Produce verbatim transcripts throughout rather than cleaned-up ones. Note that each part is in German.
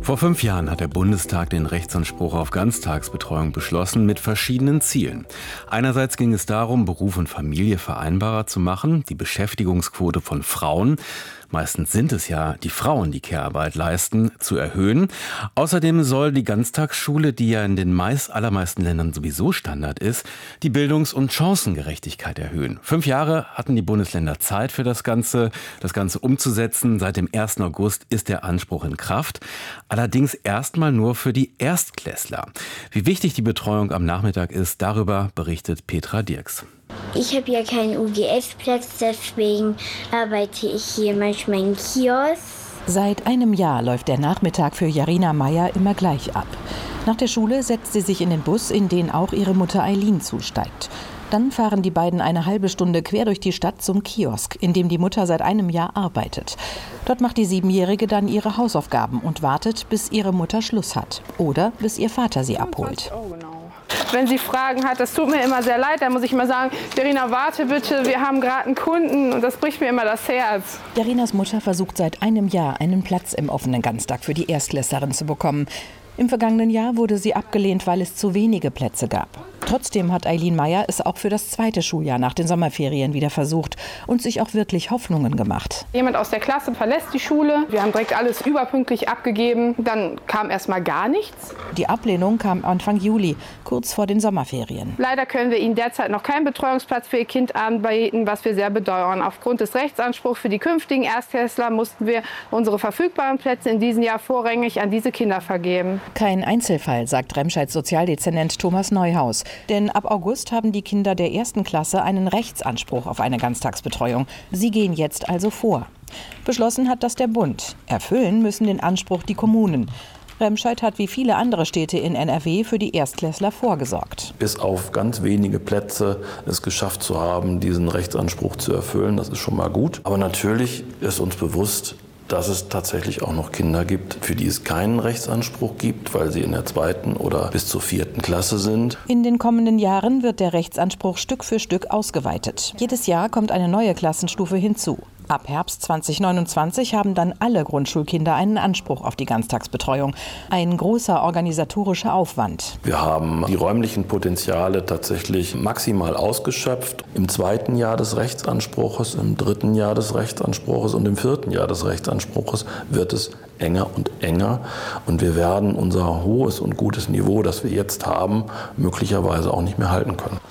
Vor fünf Jahren hat der Bundestag den Rechtsanspruch auf Ganztagsbetreuung beschlossen mit verschiedenen Zielen. Einerseits ging es darum, Beruf und Familie vereinbarer zu machen, die Beschäftigungsquote von Frauen, meistens sind es ja die Frauen, die Care-Arbeit leisten, zu erhöhen. Außerdem soll die Ganztagsschule, die ja in den meist, allermeisten Ländern sowieso Standard ist, die Bildungs- und Chancengerechtigkeit erhöhen. Fünf Jahre hatten die Bundesländer Zeit für das Ganze, das Ganze umzusetzen. Seit dem ersten August ist der Anspruch in Kraft. Allerdings erstmal nur für die Erstklässler. Wie wichtig die Betreuung am Nachmittag ist, darüber berichtet Petra Dirks. Ich habe ja keinen U G S-Platz, deswegen arbeite ich hier manchmal im Kiosk. Seit einem Jahr läuft der Nachmittag für Jarina Meyer immer gleich ab. Nach der Schule setzt sie sich in den Bus, in den auch ihre Mutter Eileen zusteigt. Dann fahren die beiden eine halbe Stunde quer durch die Stadt zum Kiosk, in dem die Mutter seit einem Jahr arbeitet. Dort macht die Siebenjährige dann ihre Hausaufgaben und wartet, bis ihre Mutter Schluss hat. Oder bis ihr Vater sie abholt. Wenn sie Fragen hat, das tut mir immer sehr leid, dann muss ich immer sagen, Jarina, warte bitte, wir haben gerade einen Kunden und das bricht mir immer das Herz. Jarinas Mutter versucht seit einem Jahr, einen Platz im offenen Ganztag für die Erstklässlerin zu bekommen. Im vergangenen Jahr wurde sie abgelehnt, weil es zu wenige Plätze gab. Trotzdem hat Eileen Meyer es auch für das zweite Schuljahr nach den Sommerferien wieder versucht und sich auch wirklich Hoffnungen gemacht. Jemand aus der Klasse verlässt die Schule, wir haben direkt alles überpünktlich abgegeben, dann kam erst mal gar nichts. Die Ablehnung kam Anfang Juli, kurz vor den Sommerferien. Leider können wir Ihnen derzeit noch keinen Betreuungsplatz für Ihr Kind anbieten, was wir sehr bedauern. Aufgrund des Rechtsanspruchs für die künftigen Erstklässler mussten wir unsere verfügbaren Plätze in diesem Jahr vorrangig an diese Kinder vergeben. Kein Einzelfall, sagt Remscheids Sozialdezernent Thomas Neuhaus. Denn ab August haben die Kinder der ersten Klasse einen Rechtsanspruch auf eine Ganztagsbetreuung. Sie gehen jetzt also vor. Beschlossen hat das der Bund. Erfüllen müssen den Anspruch die Kommunen. Remscheid hat wie viele andere Städte in N R W für die Erstklässler vorgesorgt. Bis auf ganz wenige Plätze es geschafft zu haben, diesen Rechtsanspruch zu erfüllen, das ist schon mal gut. Aber natürlich ist uns bewusst, dass es tatsächlich auch noch Kinder gibt, für die es keinen Rechtsanspruch gibt, weil sie in der zweiten oder bis zur vierten Klasse sind. In den kommenden Jahren wird der Rechtsanspruch Stück für Stück ausgeweitet. Jedes Jahr kommt eine neue Klassenstufe hinzu. Ab Herbst zweitausendneunundzwanzig haben dann alle Grundschulkinder einen Anspruch auf die Ganztagsbetreuung. Ein großer organisatorischer Aufwand. Wir haben die räumlichen Potenziale tatsächlich maximal ausgeschöpft. Im zweiten Jahr des Rechtsanspruches, im dritten Jahr des Rechtsanspruches und im vierten Jahr des Rechtsanspruches wird es enger und enger. Und wir werden unser hohes und gutes Niveau, das wir jetzt haben, möglicherweise auch nicht mehr halten können.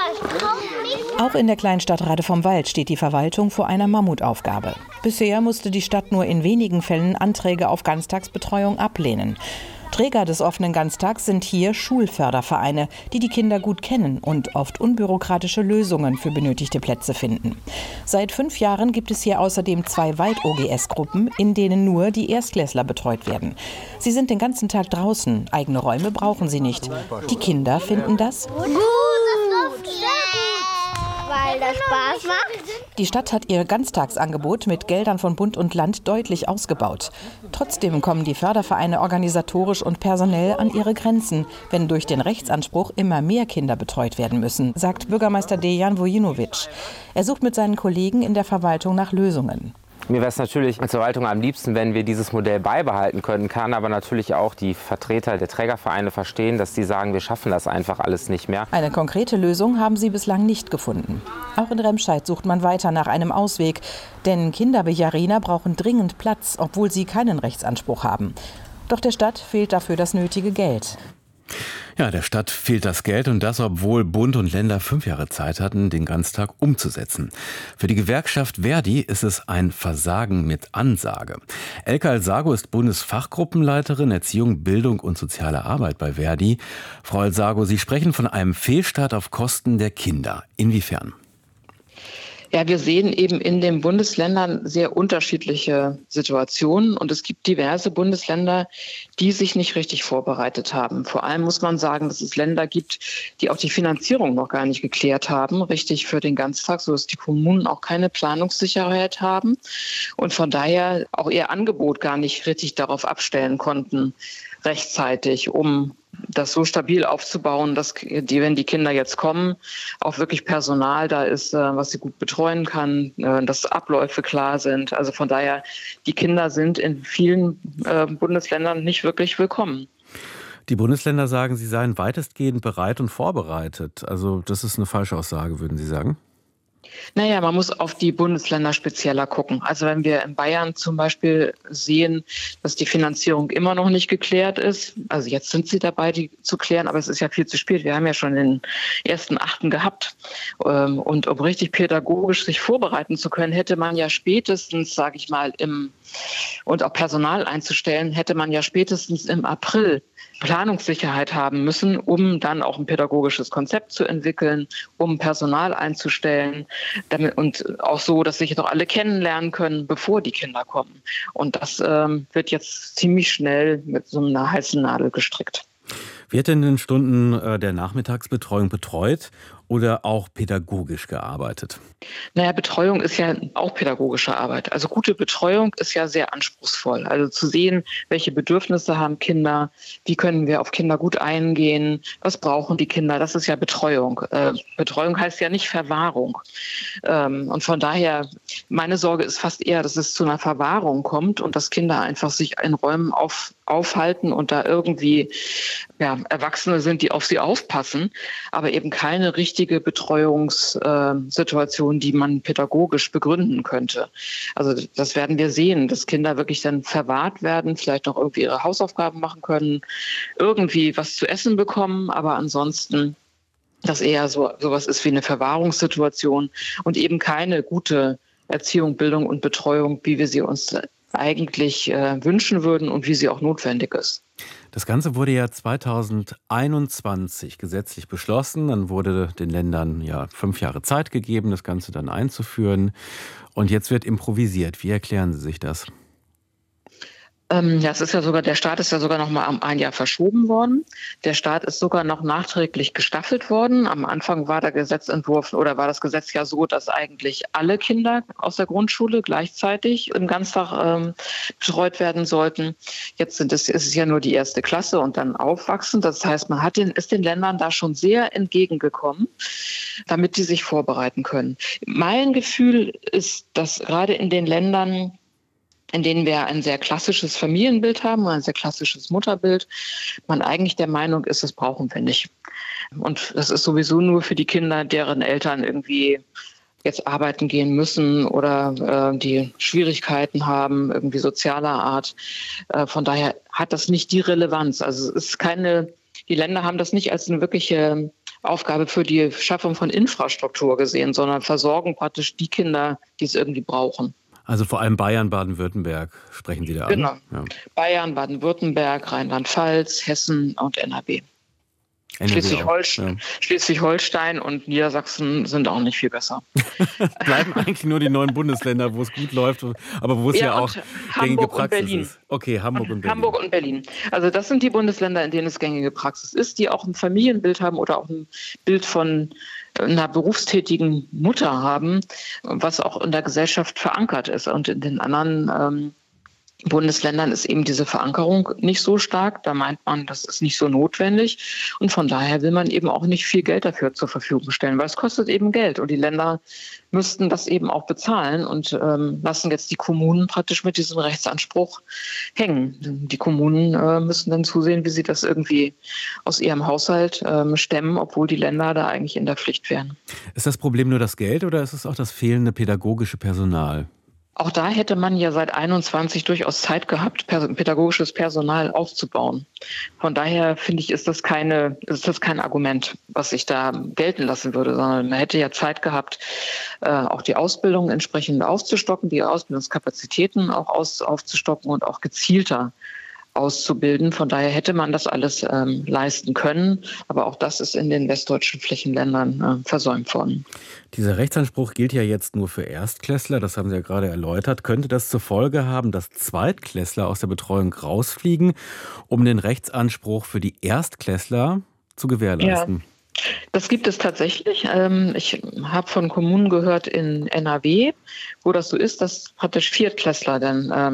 Auch in der Kleinstadt Rade vom Wald steht die Verwaltung vor einer Mammutaufgabe. Bisher musste die Stadt nur in wenigen Fällen Anträge auf Ganztagsbetreuung ablehnen. Träger des offenen Ganztags sind hier Schulfördervereine, die die Kinder gut kennen und oft unbürokratische Lösungen für benötigte Plätze finden. Seit fünf Jahren gibt es hier außerdem zwei Wald-O G S-Gruppen, in denen nur die Erstklässler betreut werden. Sie sind den ganzen Tag draußen, eigene Räume brauchen sie nicht. Die Kinder finden das gut, das läuft sehr gut, weil das Spaß macht. Die Stadt hat ihr Ganztagsangebot mit Geldern von Bund und Land deutlich ausgebaut. Trotzdem kommen die Fördervereine organisatorisch und personell an ihre Grenzen, wenn durch den Rechtsanspruch immer mehr Kinder betreut werden müssen, sagt Bürgermeister Dejan Vujinovic. Er sucht mit seinen Kollegen in der Verwaltung nach Lösungen. Mir wäre es natürlich als Verwaltung am liebsten, wenn wir dieses Modell beibehalten können, kann aber natürlich auch die Vertreter der Trägervereine verstehen, dass sie sagen, wir schaffen das einfach alles nicht mehr. Eine konkrete Lösung haben sie bislang nicht gefunden. Auch in Remscheid sucht man weiter nach einem Ausweg, denn Kinder wie Jarina brauchen dringend Platz, obwohl sie keinen Rechtsanspruch haben. Doch der Stadt fehlt dafür das nötige Geld. Ja, der Stadt fehlt das Geld und das, obwohl Bund und Länder fünf Jahre Zeit hatten, den Ganztag umzusetzen. Für die Gewerkschaft Verdi ist es ein Versagen mit Ansage. Elke Alsago ist Bundesfachgruppenleiterin Erziehung, Bildung und soziale Arbeit bei Verdi. Frau Alsago, Sie sprechen von einem Fehlstart auf Kosten der Kinder. Inwiefern? Ja, wir sehen eben in den Bundesländern sehr unterschiedliche Situationen und es gibt diverse Bundesländer, die sich nicht richtig vorbereitet haben. Vor allem muss man sagen, dass es Länder gibt, die auch die Finanzierung noch gar nicht geklärt haben, richtig für den Ganztag, sodass die Kommunen auch keine Planungssicherheit haben und von daher auch ihr Angebot gar nicht richtig darauf abstellen konnten. rechtzeitig, um das so stabil aufzubauen, dass die, wenn die Kinder jetzt kommen, auch wirklich Personal da ist, was sie gut betreuen kann, dass Abläufe klar sind. Also von daher, die Kinder sind in vielen Bundesländern nicht wirklich willkommen. Die Bundesländer sagen, sie seien weitestgehend bereit und vorbereitet. Also das ist eine Falschaussage, würden Sie sagen? Naja, man muss auf die Bundesländer spezieller gucken. Also wenn wir in Bayern zum Beispiel sehen, dass die Finanzierung immer noch nicht geklärt ist, also jetzt sind sie dabei, die zu klären, aber es ist ja viel zu spät. Wir haben ja schon den ersten Achten gehabt. Und um richtig pädagogisch sich vorbereiten zu können, hätte man ja spätestens, sage ich mal, im und auch Personal einzustellen, hätte man ja spätestens im April Planungssicherheit haben müssen, um dann auch ein pädagogisches Konzept zu entwickeln, um Personal einzustellen damit, und auch so, dass sich doch alle kennenlernen können, bevor die Kinder kommen. Und das ähm, wird jetzt ziemlich schnell mit so einer heißen Nadel gestrickt. Wird in den Stunden der Nachmittagsbetreuung betreut oder auch pädagogisch gearbeitet? Naja, Betreuung ist ja auch pädagogische Arbeit. Also gute Betreuung ist ja sehr anspruchsvoll. Also zu sehen, welche Bedürfnisse haben Kinder, wie können wir auf Kinder gut eingehen, was brauchen die Kinder, das ist ja Betreuung. Äh, Betreuung heißt ja nicht Verwahrung. Ähm, und von daher, meine Sorge ist fast eher, dass es zu einer Verwahrung kommt und dass Kinder einfach sich in Räumen auf, aufhalten und da irgendwie ja, Erwachsene sind, die auf sie aufpassen, aber eben keine richtige Betreuungssituation, die man pädagogisch begründen könnte. Also das werden wir sehen, dass Kinder wirklich dann verwahrt werden, vielleicht noch irgendwie ihre Hausaufgaben machen können, irgendwie was zu essen bekommen, aber ansonsten dass eher so sowas ist wie eine Verwahrungssituation und eben keine gute Erziehung, Bildung und Betreuung, wie wir sie uns eigentlich äh, wünschen würden und wie sie auch notwendig ist. Das Ganze wurde ja zweitausendeinundzwanzig gesetzlich beschlossen. Dann wurde den Ländern ja fünf Jahre Zeit gegeben, das Ganze dann einzuführen. Und jetzt wird improvisiert. Wie erklären Sie sich das? Ähm, ja, es ist ja sogar, der Start ist ja sogar noch mal um ein Jahr verschoben worden. Der Start ist sogar noch nachträglich gestaffelt worden. Am Anfang war der Gesetzentwurf oder war das Gesetz ja so, dass eigentlich alle Kinder aus der Grundschule gleichzeitig im Ganztag ähm, betreut werden sollten. Jetzt sind es, ist es ja nur die erste Klasse und dann aufwachsen. Das heißt, man hat den, ist den Ländern da schon sehr entgegengekommen, damit die sich vorbereiten können. Mein Gefühl ist, dass gerade in den Ländern, in denen wir ein sehr klassisches Familienbild haben, ein sehr klassisches Mutterbild, man eigentlich der Meinung ist, das brauchen wir nicht. Und das ist sowieso nur für die Kinder, deren Eltern irgendwie jetzt arbeiten gehen müssen oder äh, die Schwierigkeiten haben, irgendwie sozialer Art. Äh, von daher hat das nicht die Relevanz. Also es ist keine, die Länder haben das nicht als eine wirkliche Aufgabe für die Schaffung von Infrastruktur gesehen, sondern versorgen praktisch die Kinder, die es irgendwie brauchen. Also vor allem Bayern, Baden-Württemberg sprechen Sie da an? Genau. Ja. Bayern, Baden-Württemberg, Rheinland-Pfalz, Hessen und N R W. Schleswig-Holstein, ja. Schleswig-Holstein und Niedersachsen sind auch nicht viel besser. Bleiben eigentlich nur die neuen Bundesländer, wo es gut läuft, aber wo es ja, ja auch gängige Praxis ist. Okay, Hamburg und, und Berlin. Hamburg und Berlin. Also das sind die Bundesländer, in denen es gängige Praxis ist, die auch ein Familienbild haben oder auch ein Bild von einer berufstätigen Mutter haben, was auch in der Gesellschaft verankert ist. Und in den anderen ähm, Bundesländern ist eben diese Verankerung nicht so stark. Da meint man, das ist nicht so notwendig. Und von daher will man eben auch nicht viel Geld dafür zur Verfügung stellen, weil es kostet eben Geld. Und die Länder müssten das eben auch bezahlen und ähm, lassen jetzt die Kommunen praktisch mit diesem Rechtsanspruch hängen. Die Kommunen äh, müssen dann zusehen, wie sie das irgendwie aus ihrem Haushalt ähm, stemmen, obwohl die Länder da eigentlich in der Pflicht wären. Ist das Problem nur das Geld oder ist es auch das fehlende pädagogische Personal? Auch da hätte man ja seit einundzwanzig durchaus Zeit gehabt, pädagogisches Personal aufzubauen. Von daher finde ich, ist das keine, ist das kein Argument, was ich da gelten lassen würde, sondern man hätte ja Zeit gehabt, auch die Ausbildung entsprechend aufzustocken, die Ausbildungskapazitäten auch aus, aufzustocken und auch gezielter auszubilden. Von daher hätte man das alles ähm, leisten können. Aber auch das ist in den westdeutschen Flächenländern äh, versäumt worden. Dieser Rechtsanspruch gilt ja jetzt nur für Erstklässler. Das haben Sie ja gerade erläutert. Könnte das zur Folge haben, dass Zweitklässler aus der Betreuung rausfliegen, um den Rechtsanspruch für die Erstklässler zu gewährleisten? Ja. Das gibt es tatsächlich. Ich habe von Kommunen gehört in N R W, wo das so ist, dass praktisch Viertklässler dann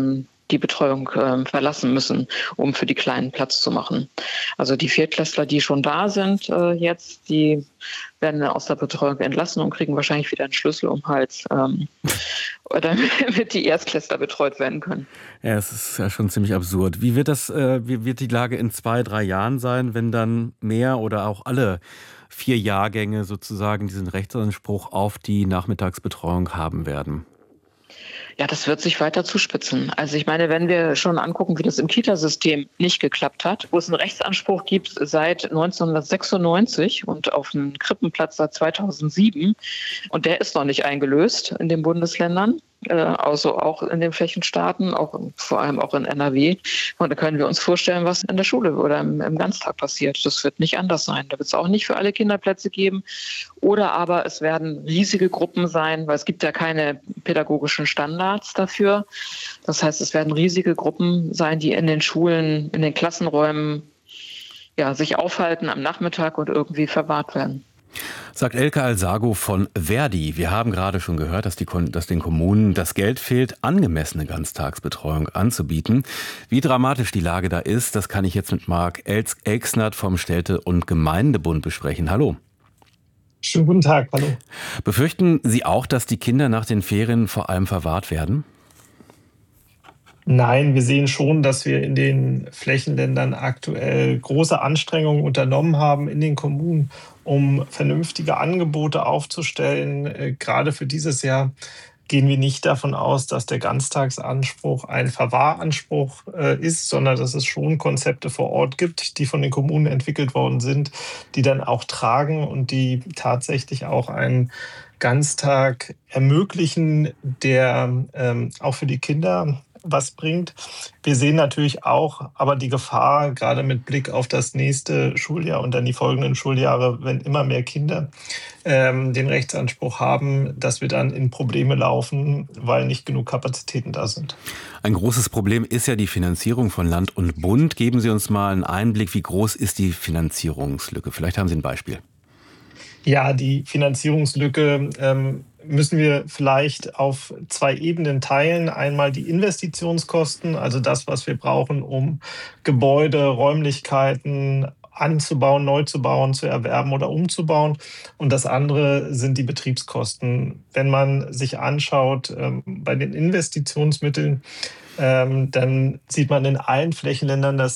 die Betreuung äh, verlassen müssen, um für die Kleinen Platz zu machen. Also die Viertklässler, die schon da sind äh, jetzt, die werden aus der Betreuung entlassen und kriegen wahrscheinlich wieder einen Schlüssel um den Hals, ähm, damit die Erstklässler betreut werden können. Ja, es ist ja schon ziemlich absurd. Wie wird das, äh, wie wird die Lage in zwei, drei Jahren sein, wenn dann mehr oder auch alle vier Jahrgänge sozusagen diesen Rechtsanspruch auf die Nachmittagsbetreuung haben werden? Ja, das wird sich weiter zuspitzen. Also ich meine, wenn wir schon angucken, wie das im Kitasystem nicht geklappt hat, wo es einen Rechtsanspruch gibt seit neunzehnhundertsechsundneunzig und auf einen Krippenplatz seit zweitausendsieben und der ist noch nicht eingelöst in den Bundesländern, also auch in den Flächenstaaten, auch vor allem auch in N R W. Und da können wir uns vorstellen, was in der Schule oder im, im Ganztag passiert. Das wird nicht anders sein. Da wird es auch nicht für alle Kinderplätze geben. Oder aber es werden riesige Gruppen sein, weil es gibt ja keine pädagogischen Standards dafür. Das heißt, es werden riesige Gruppen sein, die in den Schulen, in den Klassenräumen ja, sich aufhalten am Nachmittag und irgendwie verwahrt werden. Sagt Elke Alsago von Verdi. Wir haben gerade schon gehört, dass, die, dass den Kommunen das Geld fehlt, angemessene Ganztagsbetreuung anzubieten. Wie dramatisch die Lage da ist, das kann ich jetzt mit Marc Elksnert vom Städte- und Gemeindebund besprechen. Hallo. Schönen guten Tag, hallo. Befürchten Sie auch, dass die Kinder nach den Ferien vor allem verwahrt werden? Nein, wir sehen schon, dass wir in den Flächenländern aktuell große Anstrengungen unternommen haben in den Kommunen, um vernünftige Angebote aufzustellen. Gerade für dieses Jahr gehen wir nicht davon aus, dass der Ganztagsanspruch ein Verwahranspruch ist, sondern dass es schon Konzepte vor Ort gibt, die von den Kommunen entwickelt worden sind, die dann auch tragen und die tatsächlich auch einen Ganztag ermöglichen, der ähm, auch für die Kinder was bringt. Wir sehen natürlich auch aber die Gefahr, gerade mit Blick auf das nächste Schuljahr und dann die folgenden Schuljahre, wenn immer mehr Kinder ähm, den Rechtsanspruch haben, dass wir dann in Probleme laufen, weil nicht genug Kapazitäten da sind. Ein großes Problem ist ja die Finanzierung von Land und Bund. Geben Sie uns mal einen Einblick, wie groß ist die Finanzierungslücke? Vielleicht haben Sie ein Beispiel. Ja, die Finanzierungslücke ähm, müssen wir vielleicht auf zwei Ebenen teilen. Einmal die Investitionskosten, also das, was wir brauchen, um Gebäude, Räumlichkeiten anzubauen, neu zu bauen, zu erwerben oder umzubauen. Und das andere sind die Betriebskosten. Wenn man sich anschaut, ähm, bei den Investitionsmitteln, ähm, dann sieht man in allen Flächenländern, dass